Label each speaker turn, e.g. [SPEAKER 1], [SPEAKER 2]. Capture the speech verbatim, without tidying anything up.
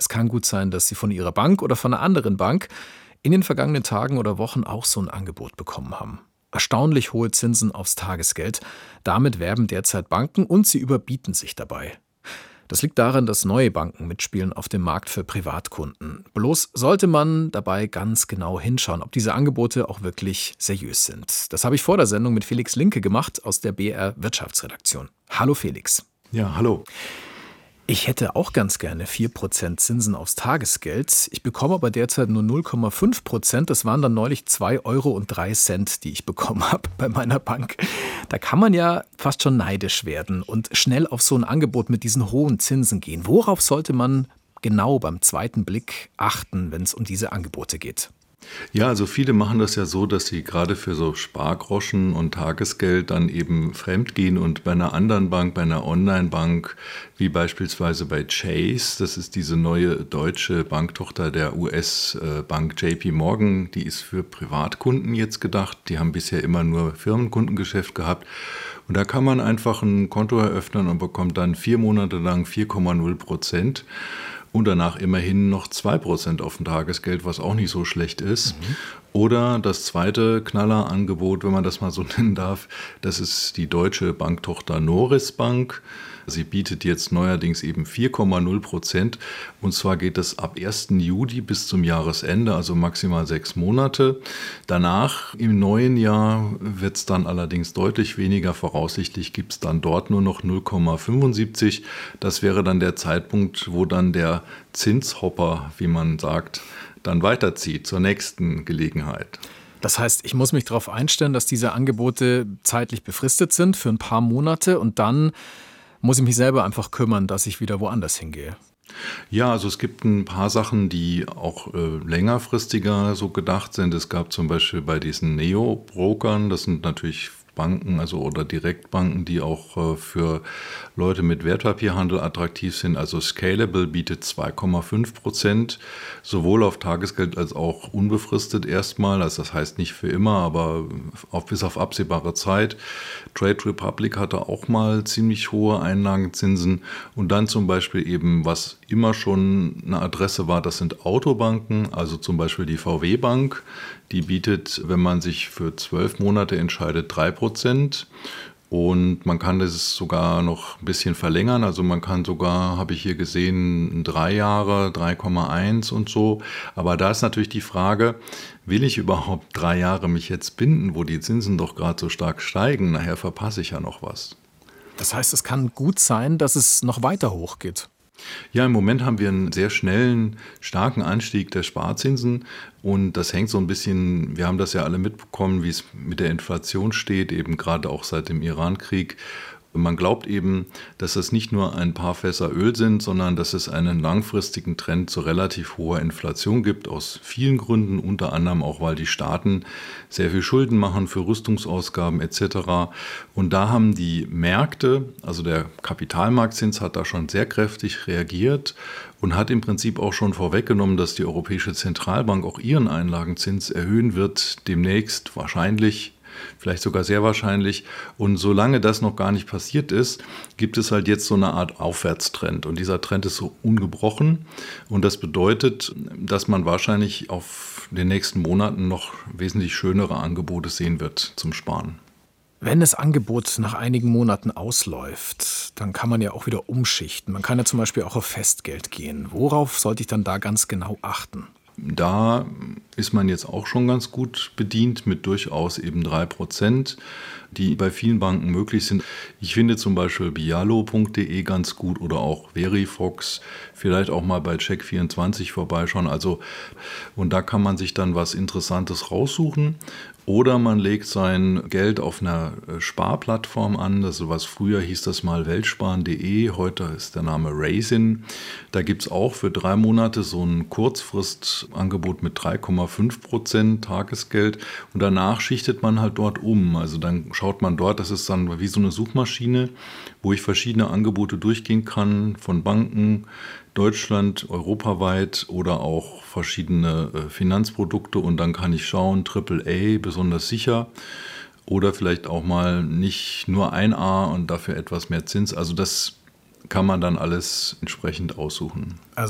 [SPEAKER 1] Es kann gut sein, dass Sie von Ihrer Bank oder von einer anderen Bank in den vergangenen Tagen oder Wochen auch so ein Angebot bekommen haben. Erstaunlich hohe Zinsen aufs Tagesgeld. Damit werben derzeit Banken und sie überbieten sich dabei. Das liegt daran, dass neue Banken mitspielen auf dem Markt für Privatkunden. Bloß sollte man dabei ganz genau hinschauen, ob diese Angebote auch wirklich seriös sind. Das habe ich vor der Sendung mit Felix Linke gemacht aus der B R Wirtschaftsredaktion. Hallo Felix.
[SPEAKER 2] Ja, hallo.
[SPEAKER 1] Ich hätte auch ganz gerne vier Prozent Zinsen aufs Tagesgeld. Ich bekomme aber derzeit nur null Komma fünf Prozent. Das waren dann neulich zwei Euro und drei Cent, die ich bekommen habe bei meiner Bank. Da kann man ja fast schon neidisch werden und schnell auf so ein Angebot mit diesen hohen Zinsen gehen. Worauf sollte man genau beim zweiten Blick achten, wenn es um diese Angebote geht?
[SPEAKER 2] Ja, also viele machen das ja so, dass sie gerade für so Spargroschen und Tagesgeld dann eben fremdgehen und bei einer anderen Bank, bei einer Online-Bank, wie beispielsweise bei Chase, das ist diese neue deutsche Banktochter der U S-Bank J P Morgan, die ist für Privatkunden jetzt gedacht. Die haben bisher immer nur Firmenkundengeschäft gehabt. Und da kann man einfach ein Konto eröffnen und bekommt dann vier Monate lang vier Komma null Prozent. Und danach immerhin noch zwei Prozent auf dem Tagesgeld, was auch nicht so schlecht ist. Mhm. Oder das zweite Knallerangebot, wenn man das mal so nennen darf, das ist die deutsche Banktochter Noris Bank. Sie bietet jetzt neuerdings eben vier Komma null Prozent. Und zwar geht es ab ersten Juli bis zum Jahresende, also maximal sechs Monate. Danach im neuen Jahr wird es dann allerdings deutlich weniger. Voraussichtlich gibt es dann dort nur noch null Komma fünfundsiebzig. Das wäre dann der Zeitpunkt, wo dann der Zinshopper, wie man sagt, dann weiterzieht zur nächsten Gelegenheit.
[SPEAKER 1] Das heißt, ich muss mich darauf einstellen, dass diese Angebote zeitlich befristet sind für ein paar Monate und dann muss ich mich selber einfach kümmern, dass ich wieder woanders hingehe.
[SPEAKER 2] Ja, also es gibt ein paar Sachen, die auch äh, längerfristiger so gedacht sind. Es gab zum Beispiel bei diesen Neo-Brokern, das sind natürlich Banken, also oder Direktbanken, die auch äh, für Leute mit Wertpapierhandel attraktiv sind. Also Scalable bietet zwei Komma fünf Prozent, sowohl auf Tagesgeld als auch unbefristet erstmal. Also das heißt nicht für immer, aber auf, bis auf absehbare Zeit. Trade Republic hatte auch mal ziemlich hohe Einlagenzinsen. Und dann zum Beispiel eben, was immer schon eine Adresse war, das sind Autobanken, also zum Beispiel die V W Bank. Die bietet, wenn man sich für zwölf Monate entscheidet, drei Prozent. Und man kann das sogar noch ein bisschen verlängern. Also man kann sogar, habe ich hier gesehen, drei Jahre, drei Komma eins und so. Aber da ist natürlich die Frage, will ich überhaupt drei Jahre mich jetzt binden, wo die Zinsen doch gerade so stark steigen? Nachher verpasse ich ja noch was.
[SPEAKER 1] Das heißt, es kann gut sein, dass es noch weiter hochgeht.
[SPEAKER 2] Ja, im Moment haben wir einen sehr schnellen, starken Anstieg der Sparzinsen und das hängt so ein bisschen, wir haben das ja alle mitbekommen, wie es mit der Inflation steht, eben gerade auch seit dem Iran-Krieg. Man glaubt eben, dass es nicht nur ein paar Fässer Öl sind, sondern dass es einen langfristigen Trend zu relativ hoher Inflation gibt, aus vielen Gründen, unter anderem auch, weil die Staaten sehr viel Schulden machen für Rüstungsausgaben et cetera. Und da haben die Märkte, also der Kapitalmarktzins hat da schon sehr kräftig reagiert und hat im Prinzip auch schon vorweggenommen, dass die Europäische Zentralbank auch ihren Einlagenzins erhöhen wird, demnächst wahrscheinlich. Vielleicht sogar sehr wahrscheinlich. Und solange das noch gar nicht passiert ist, gibt es halt jetzt so eine Art Aufwärtstrend. Und dieser Trend ist so ungebrochen. Und das bedeutet, dass man wahrscheinlich auf den nächsten Monaten noch wesentlich schönere Angebote sehen wird zum Sparen.
[SPEAKER 1] Wenn das Angebot nach einigen Monaten ausläuft, dann kann man ja auch wieder umschichten. Man kann ja zum Beispiel auch auf Festgeld gehen. Worauf sollte ich dann da ganz genau achten?
[SPEAKER 2] Da ist man jetzt auch schon ganz gut bedient mit durchaus eben drei Prozent, die bei vielen Banken möglich sind. Ich finde zum Beispiel bialo punkt de ganz gut oder auch Verifox, vielleicht auch mal bei Check vierundzwanzig vorbeischauen. Also, und da kann man sich dann was Interessantes raussuchen. Oder man legt sein Geld auf einer Sparplattform an, das was früher hieß das mal weltsparen punkt de, heute ist der Name Raisin. Da gibt es auch für drei Monate so ein Kurzfristangebot mit drei Komma fünf Prozent Tagesgeld und danach schichtet man halt dort um. Also dann schaut man dort, das ist dann wie so eine Suchmaschine, wo ich verschiedene Angebote durchgehen kann von Banken, Deutschland, europaweit oder auch verschiedene äh, Finanzprodukte und dann kann ich schauen, Triple A, besonders sicher oder vielleicht auch mal nicht nur ein A und dafür etwas mehr Zins. Also das kann man dann alles entsprechend aussuchen.
[SPEAKER 1] Also